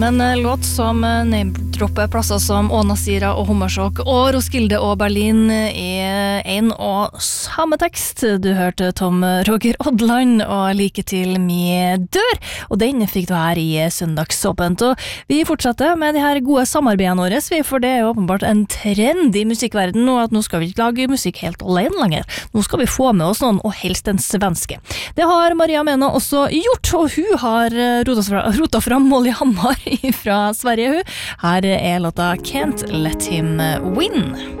En låt som name-dropper plasser som Ånasira og Hommersåk og Roskilde og Berlin en og samme tekst. Du hørte Tom Roger Odland og Like til mi dør, og den fikk du her i Søndagsåpent. Og vi fortsetter med de her gode samarbeidene våre, for det jo åpenbart en trend i musikkverden, og at nå skal vi ikke lage musikk helt alene lenger. Nå skal vi få med oss noen, og helst en svenske. Det har Maria Mena også gjort, og hun har rotet fram Molly Hammar fra Sverige. Her låta Can't Let Him Win.